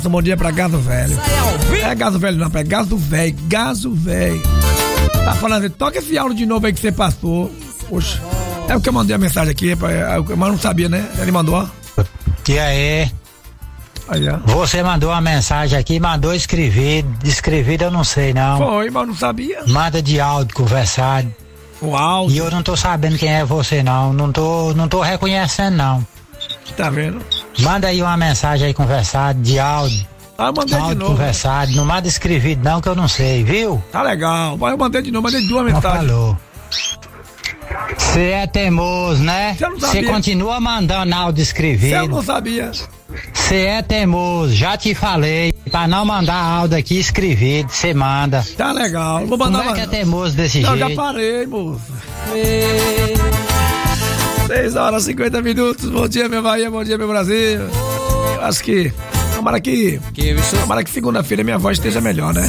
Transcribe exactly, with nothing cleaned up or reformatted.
Bom dia pra Gaso Velho. É Gaso Velho não, é Gaso Velho, Gaso Velho. Tá falando, toca esse áudio de novo aí que você passou. Poxa, é o que eu mandei a mensagem aqui, mas não sabia, né? Ele mandou, ó. E aí? Aí, ó. Você mandou uma mensagem aqui, mandou escrever, escrever eu não sei não. Foi, mas não sabia. Manda de áudio, conversado. O áudio. E eu não tô sabendo quem é você não, não tô, não tô reconhecendo não. Tá vendo? Manda aí uma mensagem aí conversada, de áudio. Ah, eu mandei áudio de novo. Conversado, não manda escrevido não que eu não sei, viu? Tá legal, mas eu mandei de novo, mandei duas Não mensagens. falou. Você é teimoso, né? Você continua mandando áudio escrevido. Eu não sabia. Você é teimoso, já te falei. Pra não mandar áudio aqui escrevido, você manda. Tá legal, vou mandar. Como é que é teimoso desse não, jeito? Já parei, moço. seis horas e cinquenta minutos. Bom dia, meu Bahia, bom dia, meu Brasil. Eu acho que. Tomara que. Tomara que segunda-feira minha voz esteja melhor, né?